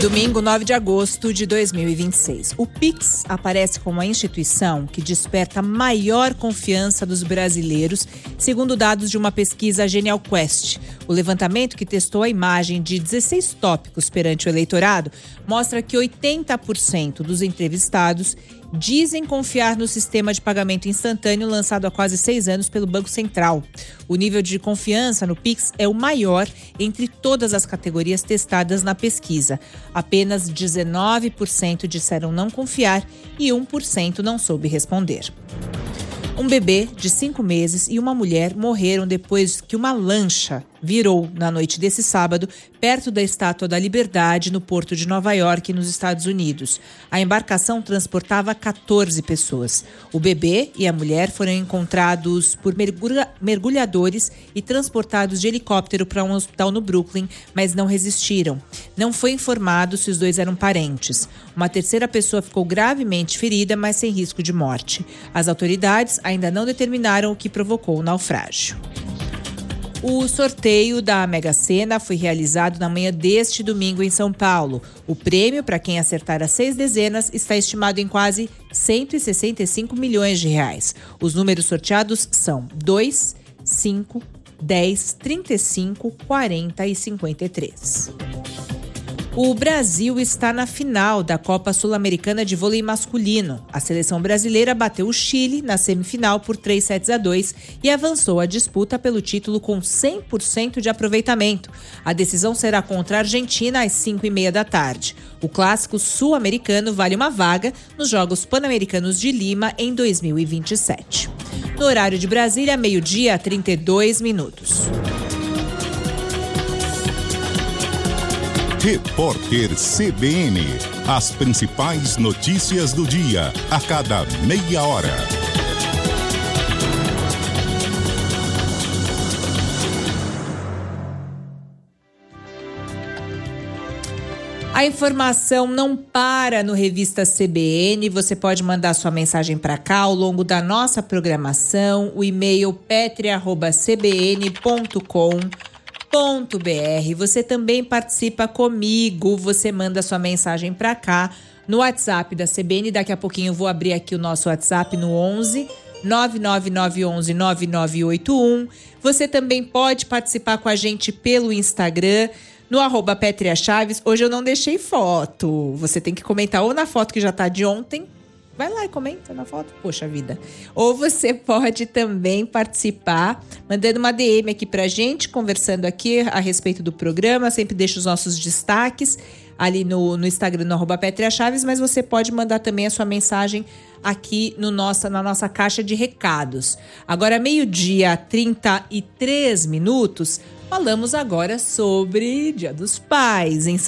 Domingo, 9 de agosto de 2026. O Pix aparece como a instituição que desperta maior confiança dos brasileiros, segundo dados de uma pesquisa Genial Quest. O levantamento, que testou a imagem de 16 tópicos perante o eleitorado, mostra que 80% dos entrevistados dizem confiar no sistema de pagamento instantâneo lançado há quase 6 anos pelo Banco Central. O nível de confiança no Pix é o maior entre todas as categorias testadas na pesquisa. Apenas 19% disseram não confiar e 1% não soube responder. Um bebê de 5 meses e uma mulher morreram depois que uma lancha virou na noite desse sábado perto da Estátua da Liberdade, no porto de Nova York, nos Estados Unidos. A embarcação transportava 14 pessoas. O bebê e a mulher foram encontrados por mergulhadores e transportados de helicóptero para um hospital no Brooklyn, mas não resistiram. Não foi informado se os dois eram parentes. Uma terceira pessoa ficou gravemente ferida, mas sem risco de morte. As autoridades ainda não determinaram o que provocou o naufrágio. O sorteio da Mega Sena foi realizado na manhã deste domingo em São Paulo. O prêmio, para quem acertar as 6 dezenas, está estimado em quase 165 milhões de reais. Os números sorteados são 2, 5, 10, 35, 40 e 53. O Brasil está na final da Copa Sul-Americana de Vôlei Masculino. A seleção brasileira bateu o Chile na semifinal por 3-2 e avançou a disputa pelo título com 100% de aproveitamento. A decisão será contra a Argentina às 5h30 da tarde. O clássico sul-americano vale uma vaga nos Jogos Pan-Americanos de Lima em 2027. No horário de Brasília, 12h, 32 minutos. Repórter CBN. As principais notícias do dia, a cada meia hora. A informação não para no Revista CBN. Você pode mandar sua mensagem para cá ao longo da nossa programação. O e-mail petria@cbn.com.br. Você também participa comigo, você manda sua mensagem para cá no WhatsApp da CBN. Daqui a pouquinho eu vou abrir aqui o nosso WhatsApp no 11 99911 9981. Você também pode participar com a gente pelo Instagram, no @PetriaChaves. Hoje eu não deixei foto, você tem que comentar ou na foto que já tá de ontem. Vai lá e comenta na foto, poxa vida. Ou você pode também participar, mandando uma DM aqui pra gente, conversando aqui a respeito do programa. Sempre deixo os nossos destaques ali no Instagram, no @PetriaChaves, mas você pode mandar também a sua mensagem aqui na nossa caixa de recados. Agora, 12h, 33 minutos, falamos agora sobre Dia dos Pais.